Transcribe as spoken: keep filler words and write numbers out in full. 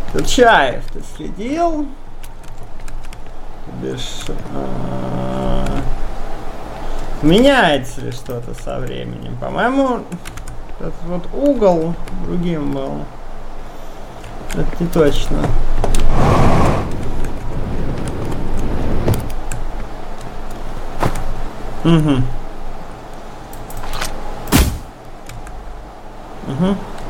Тучаев, ты следил? Бишь, а... меняется ли что-то со временем? По-моему, этот вот угол другим был. Это не точно. Угу. Угу.